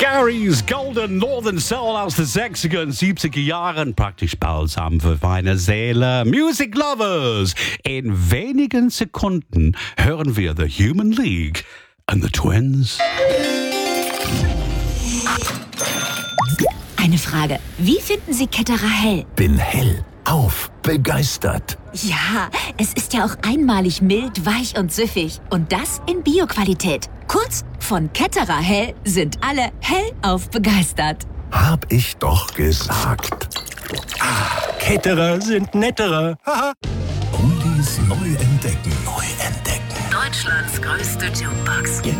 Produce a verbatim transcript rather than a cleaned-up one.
Gary's Golden Northern Soul aus den sechziger und siebziger Jahren, praktisch balsam für meine Seele. Music Lovers! In wenigen Sekunden hören wir The Human League and the Twins. Eine Frage. Wie finden Sie Ketterer hell? Bin hellauf begeistert. Ja, es ist ja auch einmalig mild, weich und süffig. Und das in Bio-Qualität. Kurz, von Ketterer hell sind alle hellauf begeistert. Hab ich doch gesagt. Ketterer sind netterer. Haha. Oldies neu entdecken. Neu entdecken. Deutschlands größte Jukebox.